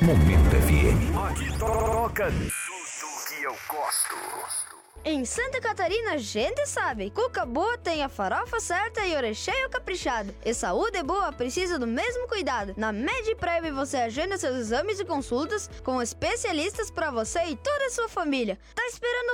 Momento FM. Aqui toca tudo que eu gosto. Em Santa Catarina, a gente sabe, cuca boa tem a farofa certa e o recheio caprichado. E saúde boa precisa do mesmo cuidado. Na MedPrev você agenda seus exames e consultas com especialistas para você e toda a sua família. Tá esperando